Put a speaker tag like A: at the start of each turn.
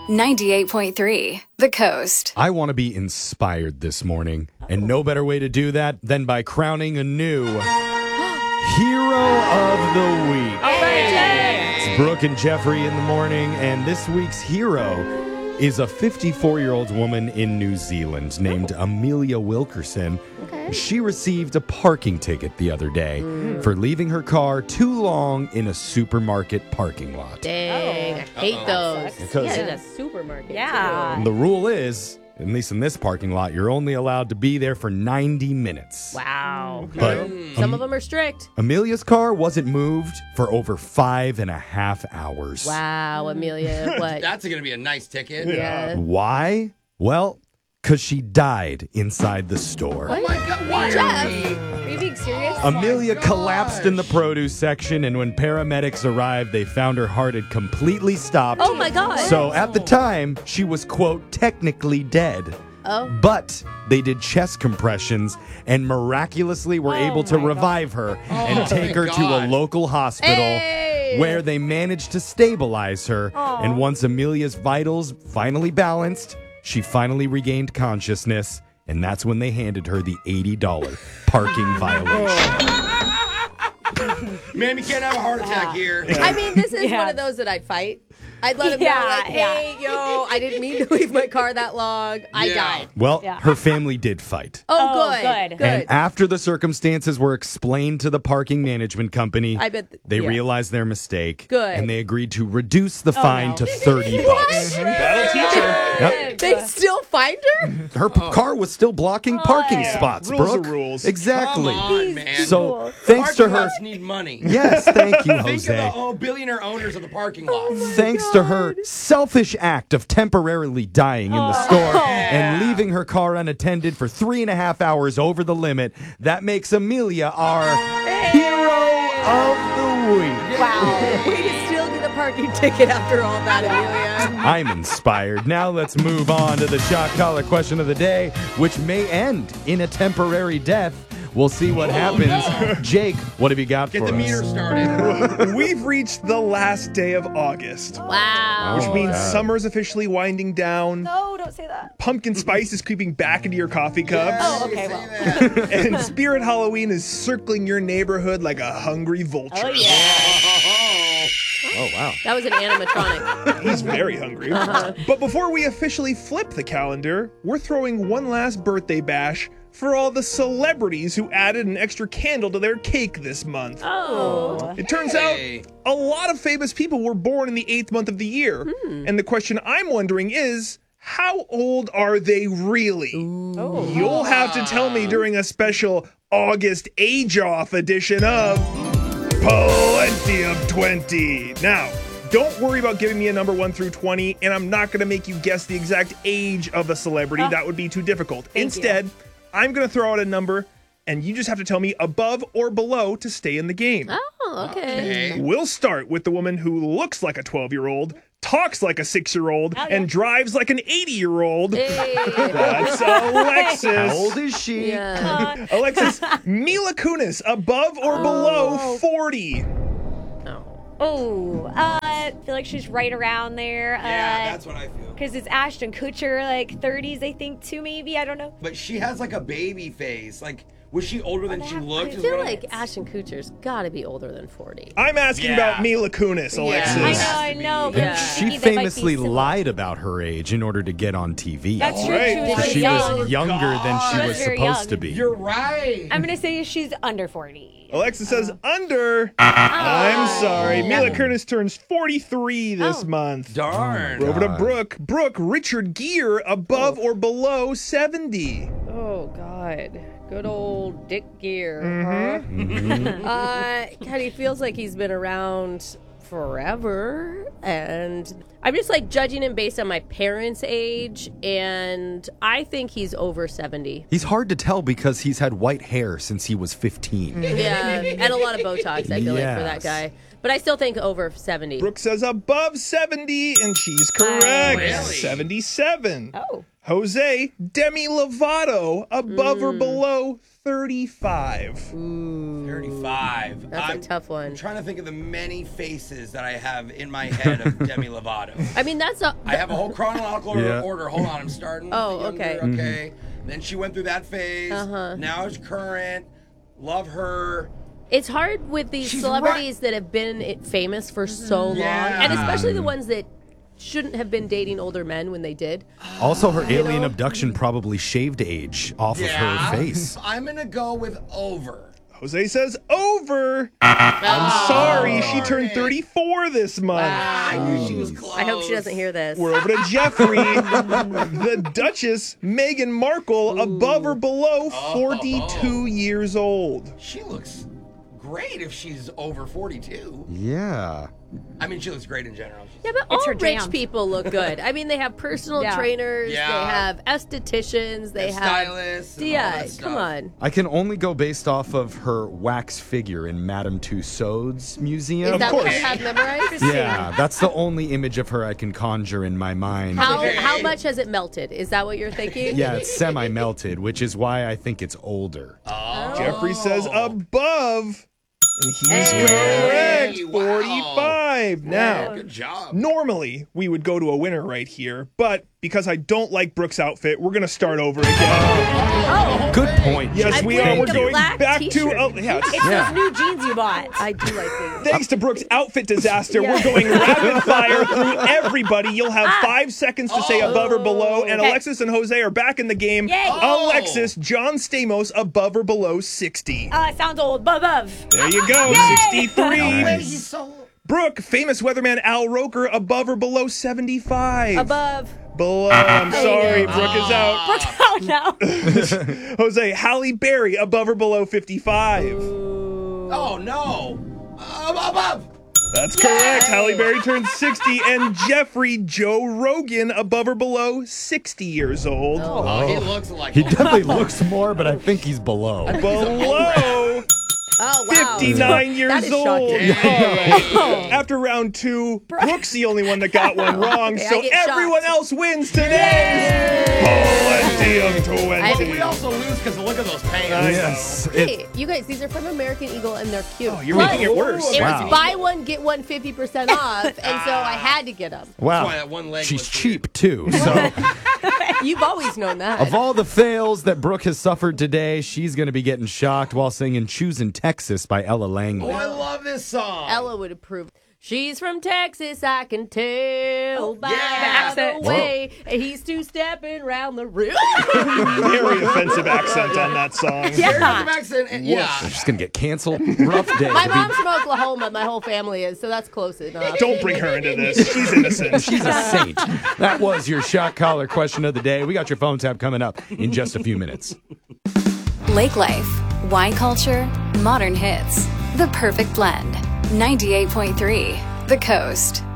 A: 98.3 The Coast.
B: I want to be inspired this morning, and no better way to do that than by crowning a new Hero of the Week. It's Brooke and Jeffrey in the morning, and this week's hero is a 54-year-old woman in New Zealand named Amelia Wilkerson. She received a parking ticket the other day for leaving her car too long in a supermarket parking lot.
C: Dang, I hate those.
B: Because
C: in a supermarket.
D: Yeah.
B: the rule is, at least in this parking lot, you're only allowed to be there for 90 minutes.
C: Wow.
B: But
C: Some of them are strict.
B: Amelia's car wasn't moved for over 5.5 hours.
C: Wow, Amelia. What?
E: That's going to be a nice ticket.
C: Yeah.
B: Why? Well, because she died inside the store.
E: Oh my God, why
C: Jeff.
D: Are you being serious?
B: Amelia
E: gosh.
B: collapsed in the produce section, and when paramedics arrived, they found her heart had completely stopped.
C: Oh my God.
B: So at the time, she was, quote, technically dead.
C: Oh.
B: But they did chest compressions and miraculously were able to revive her and take her to a
E: God.
B: local hospital
C: Hey.
B: where they managed to stabilize her. And once Amelia's vitals finally balanced, she finally regained consciousness. And that's when they handed her the $80 parking violation.
E: Man, you can't have a heart attack here.
C: I mean, this is
D: Yeah.
C: one of those that I'd fight. I'd let him
D: Yeah,
C: know, like, hey, yo, I didn't mean to leave my car that long. I
E: Yeah.
C: died.
B: Well,
D: Yeah.
B: her family did fight.
C: Oh,
D: Oh,
C: good.
D: good.
B: And after the circumstances were explained to the parking management company,
C: I bet
B: they
C: yeah.
B: realized their mistake.
C: Good.
B: And they agreed to reduce the fine
D: no.
B: to $30.
F: That'll teach her.
B: Yep.
C: They still find her?
B: Her car was still blocking parking
D: yeah.
B: spots,
F: Rules are
B: Brooke.
F: rules.
B: Exactly.
E: Come on, man.
B: So, thanks to
E: Parking
B: her.
E: lots need money.
B: Yes, thank you,
E: Think
B: Jose.
E: of the billionaire owners of the parking lot.
B: Thanks to her selfish act of temporarily dying in the store and leaving her car unattended for 3.5 hours over the limit, that makes Amelia our hero of the week.
C: Wow. Way to still get a parking ticket after all that, Amelia.
B: I'm inspired. Now let's move on to the shot collar question of the day, which may end in a temporary death. We'll see what happens. Jake, what have you got
E: Get
B: for
E: the meter
B: us?
E: started.
F: We've reached the last day of August,
C: Wow.
F: which means summer's officially winding down.
D: No, don't say that.
F: Pumpkin spice is creeping back into your coffee cups.
D: Oh, okay, well.
F: And Spirit Halloween is circling your neighborhood like a hungry vulture.
D: Oh, yeah.
B: Oh, wow.
C: That was an animatronic.
F: He's very hungry. But before we officially flip the calendar, we're throwing one last birthday bash for all the celebrities who added an extra candle to their cake this month.
D: Oh.
F: It turns
E: Hey.
F: out a lot of famous people were born in the 8th month of the year. And the question I'm wondering is, how old are they really? You'll have to tell me during a special August age-off edition of Plenty of 20. Now, don't worry about giving me a number 1 through 20, and I'm not going to make you guess the exact age of a celebrity. That would be too difficult. Instead, I'm going to throw out a number, and you just have to tell me above or below to stay in the game.
C: Oh, okay.
E: Hey.
F: We'll start with the woman who looks like a 12-year-old, talks like a 6-year-old, and drives like an 80-year-old.
C: Hey.
F: That's Alexis.
B: How old is she?
C: Yeah.
F: Alexis, Mila Kunis, above or below 40?
D: Oh, I feel like she's right around there.
E: Yeah, that's what I feel.
D: Because it's Ashton Kutcher, like 30s, I think, too, maybe. I don't know.
E: But she has like a baby face. Like, was she older than she looked?
C: I feel like Ashton Kutcher's got to be older than 40.
F: I'm asking about Mila Kunis, Alexis.
D: I know. But
C: Yeah.
D: I'm
B: She
D: thinking they might be
B: famously
D: similar.
B: lied about her age in order to get on TV.
D: That's true.
F: Right.
D: She was
B: Because
D: very
B: she
D: young.
B: was younger than she
D: She was
B: was
D: very
B: supposed
D: young.
B: to be.
E: You're right.
D: I'm going to say she's under 40.
F: Alexis says under. I'm sorry. Mila Kunis turns 43 this month.
E: Darn.
F: Over to Brooke. Brooke, Richard Gere, above or below 70?
C: Oh, God. Good old Dick Gear. God, he feels like he's been around forever. And I'm just like judging him based on my parents' age. And I think he's over 70.
B: He's hard to tell because he's had white hair since he was 15.
C: Yeah. And a lot of Botox, I feel like, for that
B: Yes.
C: guy. But I still think over 70.
F: Brooke says above 70, and she's correct.
E: Really?
F: 77.
D: Oh.
F: Jose, Demi Lovato, above or below 35?
E: 35.
C: That's a tough one.
E: I'm trying to think of the many faces that I have in my head of Demi Lovato.
C: I mean, that's a.
E: I have a whole chronological
B: Yeah.
E: order. Hold on, I'm starting. with
C: Oh,
E: the younger,
C: okay.
E: Okay. Then she went through that phase. Now it's current. Love her.
C: It's hard with these
E: She's
C: celebrities that have been famous for so long,
E: Yeah.
C: and especially the ones that shouldn't have been dating older men when they did.
B: Also, her alien abduction probably shaved age off of her face.
E: I'm going to go with over.
F: Jose says over. I'm sorry, she turned 34 this month.
E: I knew she was close.
C: I hope she doesn't hear this.
F: We're over to Jeffrey. The Duchess, Meghan Markle, above or below 42 years old?
E: She looks great if she's over 42.
B: Yeah.
E: I mean, she looks great in general.
C: Yeah, but
D: It's
C: all
D: her
C: rich
D: jam.
C: people look good. I mean, they have personal
D: Yeah.
C: trainers,
E: Yeah.
C: they have estheticians, they have
E: stylists. and all
C: Yeah,
E: that
C: come
E: stuff.
C: on.
B: I can only go based off of her wax figure in Madame Tussauds museum.
C: Is that what
F: course.
C: you have memorized?
B: Yeah, that's the only image of her I can conjure in my mind.
C: How much has it melted? Is that what you're thinking?
B: Yeah, it's semi-melted, which is why I think it's older.
F: Jeffrey says above. And he's
C: Hey.
F: correct.
E: Wow.
F: 45. Now,
E: Good job.
F: normally we would go to a winner right here, but because I don't like Brooke's outfit, we're going to start over again.
B: Good point.
F: Yes,
C: I
F: we
C: think
F: are.
C: the
F: We're going
C: black
F: back
C: t-shirt.
F: to. Yeah,
D: It's those new jeans you bought.
C: I do like these.
F: thanks to Brooke's outfit disaster,
C: Yeah.
F: we're going rapid fire through everybody. You'll have 5 seconds to say above or below, and
C: Okay.
F: Alexis and Jose are back in the game.
D: Yay.
F: Alexis, John Stamos, above or below 60.
D: It sounds old. Above.
F: There you go,
D: Yay.
F: 63.
E: He's so...
F: Brooke, famous weatherman Al Roker, above or below 75?
C: Above.
F: Below. I'm sorry, Brooke is out.
D: Brooke's out now.
F: Jose, Halle Berry, above or below 55?
E: Oh, no. Above.
F: That's correct. Halle Berry turned 60. And Jeffrey, Joe Rogan, above or below 60 years old?
E: Oh, he looks like...
B: He definitely looks more, but I think he's below.
F: Below
C: Oh, wow.
F: 59 years
C: That is
F: old.
C: shocking.
F: All right. After round 2, Brooke's the only one that got one wrong,
C: Okay, I
F: so
C: get
F: everyone
C: shocked.
F: else wins today. Plenty of 20.
E: We also lose because look at those pants.
B: Yes.
C: Hey, you guys, these are from American Eagle and they're cute.
F: Oh, you're
C: Plus,
F: making it worse.
C: It
B: Wow.
C: was buy one, get one 50% off, and so I had to get them.
B: Wow.
E: why that one leg
B: She's
E: was
B: cheap, too. So,
C: You've always known that.
B: of all the fails that Brooke has suffered today, she's going to be getting shocked while singing Choosing Texas by Ella Langley.
E: Oh, I love this song.
C: Ella would approve. She's from Texas, I can tell by
E: yeah.
C: the
D: accent.
C: way. And he's two-stepping around the room.
F: Very offensive accent on that song.
E: Very
D: Yeah.
E: good accent, and yeah.
B: She's going to get canceled. Rough day.
C: My
B: to be-
C: mom's from Oklahoma. My whole family is, so that's close enough.
F: Don't bring her into this. She's innocent.
B: She's a saint. That was your shock collar question of the day. We got your phone tap coming up in just a few minutes.
A: Lake Life, wine culture, modern hits. The perfect blend. 98.3 The Coast.